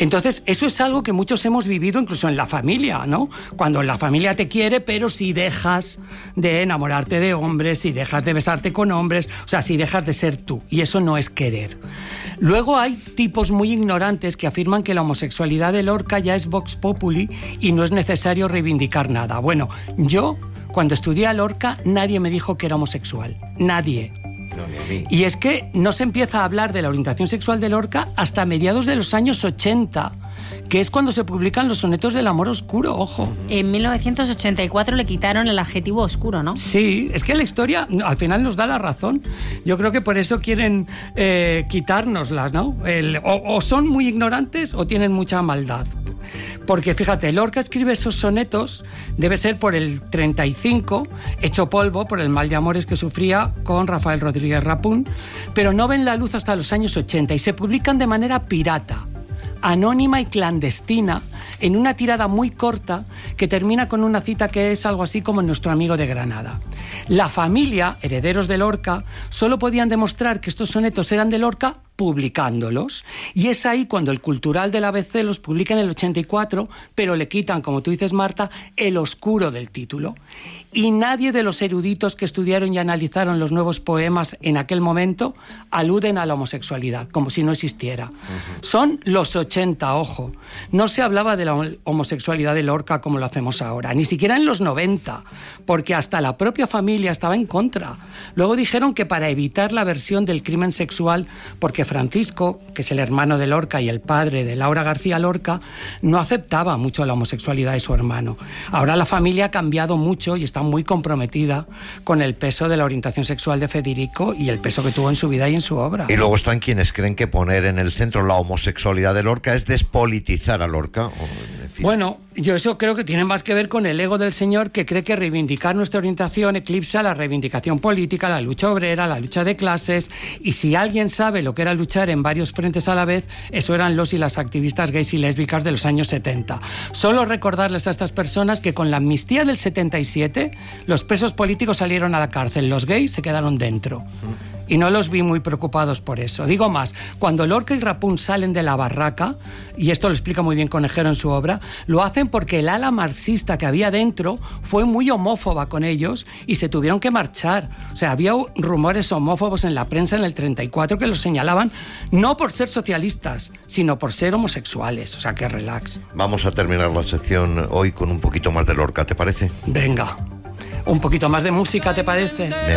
Entonces, eso es algo que muchos hemos vivido incluso en la familia, ¿no? Cuando la familia te quiere, pero si dejas de enamorarte de hombres, si dejas de besarte con hombres, o sea, si dejas de ser tú. Y eso no es querer. Luego hay tipos muy ignorantes que afirman que la homosexualidad de Lorca ya es vox populi y no es necesario reivindicar nada. Bueno, yo, cuando estudié a Lorca, nadie me dijo que era homosexual. Nadie. No, ni a mí. Y es que no se empieza a hablar de la orientación sexual de Lorca hasta mediados de los años 80, que es cuando se publican los sonetos del amor oscuro, ojo. En 1984 le quitaron el adjetivo oscuro, ¿no? Sí, es que la historia al final nos da la razón. Yo creo que por eso quieren quitárnoslas, ¿no? O son muy ignorantes o tienen mucha maldad. Porque fíjate, Lorca escribe esos sonetos, debe ser por el 35, hecho polvo por el mal de amores que sufría con Rafael Rodríguez Rapún, pero no ven la luz hasta los años 80 y se publican de manera pirata, anónima y clandestina, en una tirada muy corta que termina con una cita que es algo así como Nuestro amigo de Granada. La familia, herederos de Lorca, solo podían demostrar que estos sonetos eran de Lorca publicándolos, y es ahí cuando el Cultural del ABC los publica en el 84, pero le quitan, como tú dices, Marta, el oscuro del título. Y nadie de los eruditos que estudiaron y analizaron los nuevos poemas en aquel momento aluden a la homosexualidad, como si no existiera. Son los 80, ojo. No se hablaba de la homosexualidad de Lorca como lo hacemos ahora, ni siquiera en los 90, porque hasta la propia familia estaba en contra. Luego dijeron que para evitar la versión del crimen sexual, porque Francisco, que es el hermano de Lorca y el padre de Laura García Lorca, no aceptaba mucho la homosexualidad de su hermano. Ahora la familia ha cambiado mucho y está muy comprometida con el peso de la orientación sexual de Federico y el peso que tuvo en su vida y en su obra. Y luego están quienes creen que poner en el centro la homosexualidad de Lorca es despolitizar a Lorca. En fin. Bueno, yo eso creo que tiene más que ver con el ego del señor, que cree que reivindicar nuestra orientación eclipsa la reivindicación política, la lucha obrera, la lucha de clases, y si alguien sabe lo que era luchar en varios frentes a la vez, eso eran los y las activistas gays y lésbicas de los años 70. Solo recordarles a estas personas que con la amnistía del 77 los presos políticos salieron a la cárcel, los gays se quedaron dentro. Y no los vi muy preocupados por eso. Digo más, cuando Lorca y Rapún salen de la barraca, y esto lo explica muy bien Conejero en su obra, lo hacen porque el ala marxista que había dentro fue muy homófoba con ellos y se tuvieron que marchar. O sea, había rumores homófobos en la prensa en el 34 que los señalaban no por ser socialistas, sino por ser homosexuales. O sea, que relax. Vamos a terminar la sección hoy con un poquito más de Lorca, ¿te parece? Venga, un poquito más de música, ¿te parece?